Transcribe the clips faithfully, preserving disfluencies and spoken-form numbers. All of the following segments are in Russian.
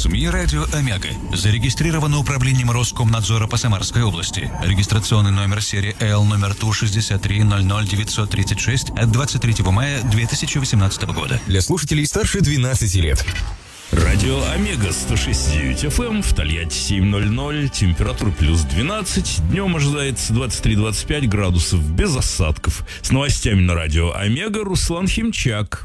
СМИ «Радио Омега». Зарегистрировано управлением Роскомнадзора по Самарской области. Регистрационный номер серии Л номер Ту шестьдесят три ноль ноль девятьсот тридцать шесть от двадцать третьего мая две тысячи восемнадцатого года. Для слушателей старше двенадцати лет. Радио Омега сто шесть и девять эф эм, в Тольятти семь ноль ноль, температура плюс двенадцать, днем ожидается двадцать три - двадцать пять градусов, без осадков. С новостями на Радио Омега Руслан Химчак.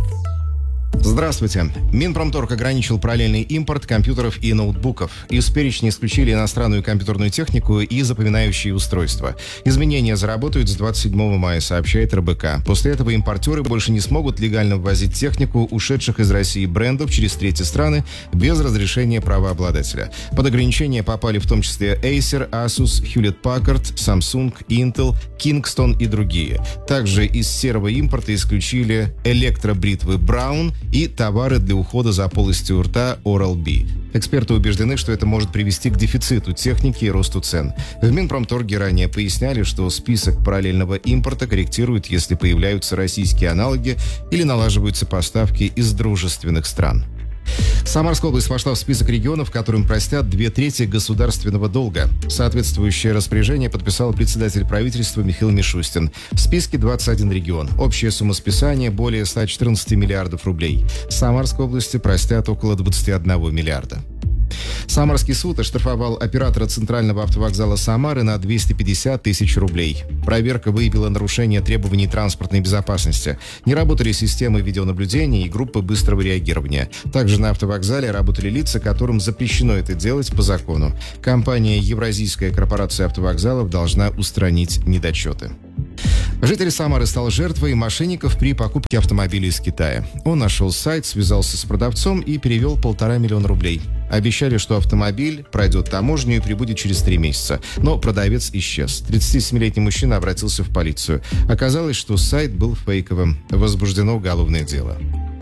Здравствуйте. Минпромторг ограничил параллельный импорт компьютеров и ноутбуков. Из перечня исключили иностранную компьютерную технику и запоминающие устройства. Изменения заработают с двадцать седьмого мая, сообщает эр бэ ка. После этого импортеры больше не смогут легально ввозить технику ушедших из России брендов через третьи страны без разрешения правообладателя. Под ограничения попали в том числе Acer, Asus, Hewlett-Packard, Samsung, Intel, Kingston и другие. Также из серого импорта исключили электробритвы Braun и товары для ухода за полостью рта Oral-B. Эксперты убеждены, что это может привести к дефициту техники и росту цен. В Минпромторге ранее поясняли, что список параллельного импорта корректируют, если появляются российские аналоги или налаживаются поставки из дружественных стран. Самарская область вошла в список регионов, которым простят две трети государственного долга. Соответствующее распоряжение подписал председатель правительства Михаил Мишустин. В списке двадцать один регион. Общая сумма списания более ста четырнадцати миллиардов рублей. Самарской области простят около двадцати одного миллиарда. Самарский суд оштрафовал оператора центрального автовокзала Самары на двести пятьдесят тысяч рублей. Проверка выявила нарушение требований транспортной безопасности. Не работали системы видеонаблюдения и группы быстрого реагирования. Также на автовокзале работали лица, которым запрещено это делать по закону. Компания «Евразийская корпорация автовокзалов» должна устранить недочеты. Житель Самары стал жертвой мошенников при покупке автомобиля из Китая. Он нашел сайт, связался с продавцом и перевел полтора миллиона рублей. Обещали, что автомобиль пройдет таможню и прибудет через три месяца. Но продавец исчез. тридцатисемилетний мужчина обратился в полицию. Оказалось, что сайт был фейковым. Возбуждено уголовное дело.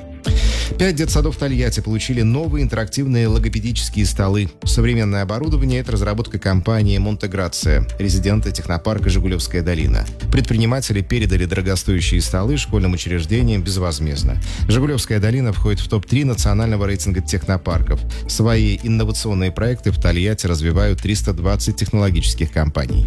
Пять детсадов Тольятти получили новые интерактивные логопедические столы. Современное оборудование – это разработка компании «Монтеграция», резидента технопарка «Жигулевская долина». Предприниматели передали дорогостоящие столы школьным учреждениям безвозмездно. «Жигулевская долина» входит в топ три национального рейтинга технопарков. Свои инновационные проекты в Тольятти развивают триста двадцать технологических компаний.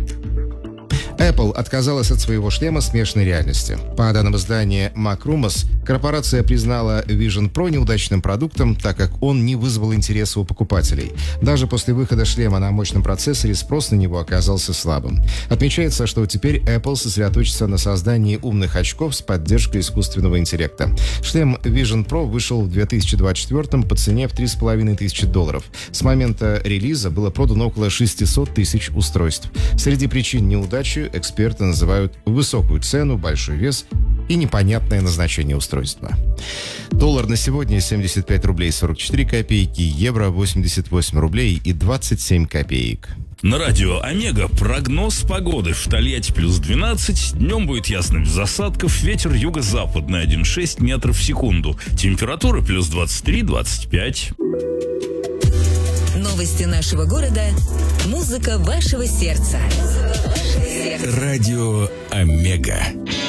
Apple отказалась от своего шлема смешанной реальности. По данным издания Macrumors, корпорация признала Vision Pro неудачным продуктом, так как он не вызвал интереса у покупателей. Даже после выхода шлема на мощном процессоре спрос на него оказался слабым. Отмечается, что теперь Apple сосредоточится на создании умных очков с поддержкой искусственного интеллекта. Шлем Vision Pro вышел в две тысячи двадцать четвёртом по цене в три с половиной тысячи долларов. С момента релиза было продано около шестисот тысяч устройств. Среди причин неудачи эксперты называют высокую цену, большой вес и непонятное назначение устройства. Доллар на сегодня семьдесят пять рублей сорок четыре копейки, евро восемьдесят восемь рублей и двадцать семь копеек. На Радио Омега прогноз погоды. В Тольятти плюс двенадцать, днем будет ясно без осадков, ветер юго-западный один целых шесть десятых метров в секунду. Температура плюс двадцать три - двадцать пять. Новости нашего города. Музыка вашего сердца. Радио Омега.